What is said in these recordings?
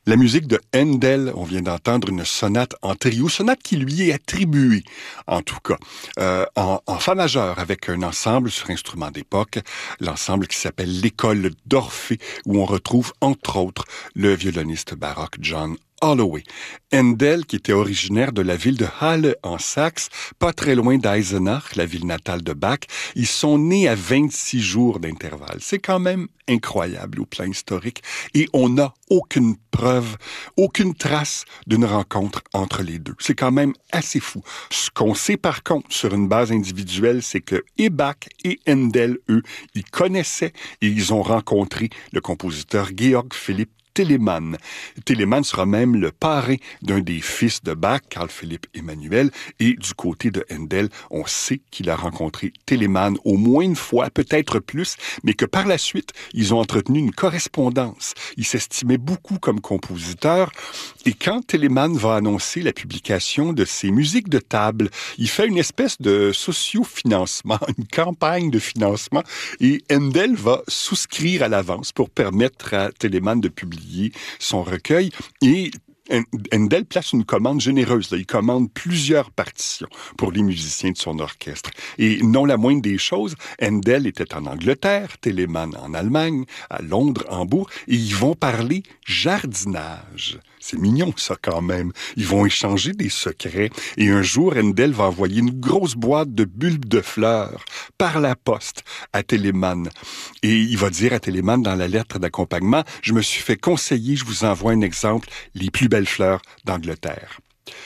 La musique de Handel, on vient d'entendre une sonate en trio, sonate qui lui est attribuée, en tout cas, en fa majeur, avec un ensemble sur instruments d'époque, l'ensemble qui s'appelle l'École d'Orphée, où on retrouve, entre autres, le violoniste baroque John Holloway. Handel, qui était originaire de la ville de Halle en Saxe, pas très loin d'Eisenach, la ville natale de Bach, ils sont nés à 26 jours d'intervalle. C'est quand même incroyable au plan historique et on n'a aucune preuve, aucune trace d'une rencontre entre les deux. C'est quand même assez fou. Ce qu'on sait par contre sur une base individuelle, c'est que et Bach et Handel, eux, ils connaissaient et ils ont rencontré le compositeur Georg Philipp Telemann. Telemann sera même le parrain d'un des fils de Bach, Carl Philipp Emanuel, et du côté de Handel, on sait qu'il a rencontré Telemann au moins une fois, peut-être plus, mais que par la suite, ils ont entretenu une correspondance. Il s'estimait beaucoup comme compositeur, et quand Telemann va annoncer la publication de ses musiques de table, il fait une espèce de socio-financement, une campagne de financement, et Handel va souscrire à l'avance pour permettre à Telemann de publier son recueil et Handel place une commande généreuse. Là. Il commande plusieurs partitions pour les musiciens de son orchestre. Et non la moindre des choses, Handel était en Angleterre, Telemann en Allemagne, à Londres, Hambourg, et ils vont parler jardinage. C'est mignon, ça, quand même. Ils vont échanger des secrets. Et un jour, Handel va envoyer une grosse boîte de bulbes de fleurs par la poste à Telemann. Et il va dire à Telemann dans la lettre d'accompagnement, « Je me suis fait conseiller, je vous envoie un exemple, les plus belles fleurs d'Angleterre. »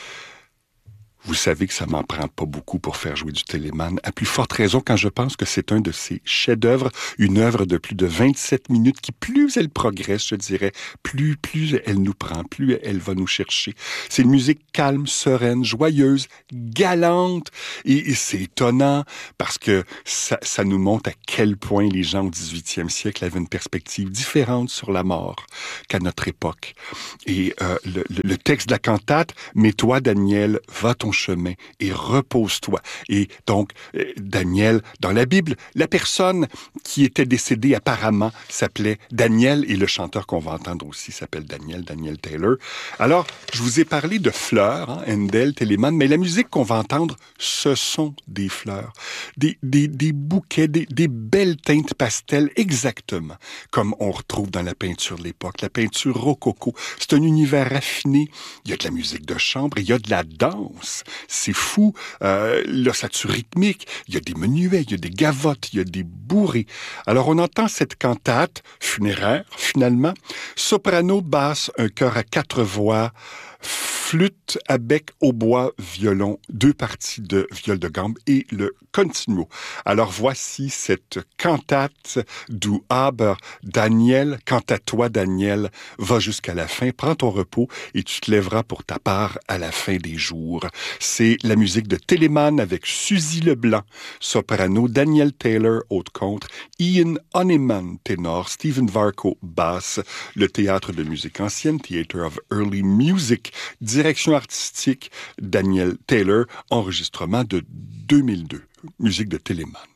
Vous savez que ça m'en prend pas beaucoup pour faire jouer du Telemann, à plus forte raison quand je pense que c'est un de ses chefs-d'œuvre, une œuvre de plus de 27 minutes qui, plus elle progresse, je dirais, plus elle nous prend, plus elle va nous chercher. C'est une musique calme, sereine, joyeuse, galante, et c'est étonnant parce que ça nous montre à quel point les gens au 18e siècle avaient une perspective différente sur la mort qu'à notre époque. Et le texte de la cantate, « Mais toi, Daniel, va ton chemin et repose-toi. » Et donc, Daniel, dans la Bible, la personne qui était décédée apparemment s'appelait Daniel et le chanteur qu'on va entendre aussi s'appelle Daniel Taylor. Alors, je vous ai parlé de fleurs, Handel, Telemann, mais la musique qu'on va entendre, ce sont des fleurs, des bouquets, des belles teintes pastel, exactement comme on retrouve dans la peinture de l'époque, la peinture rococo. C'est un univers raffiné, il y a de la musique de chambre, il y a de la danse. C'est fou, l'ossature rythmique, il y a des menuets, il y a des gavottes, il y a des bourrées. Alors on entend cette cantate funéraire, finalement, soprano, basse, un chœur à 4 voix, flûte à bec, hautbois, violon, 2 parties de viol de gambe et le continuo. Alors voici cette cantate du Aber Daniel, quant à toi Daniel, va jusqu'à la fin, prends ton repos et tu te lèveras pour ta part à la fin des jours. C'est la musique de Telemann avec Suzy Leblanc, soprano, Daniel Taylor, haute contre, Ian Honeyman, ténor, Stephen Varco, basse, le théâtre de musique ancienne, Theatre of Early Music, direction artistique, Daniel Taylor, enregistrement de 2002, musique de Telemann.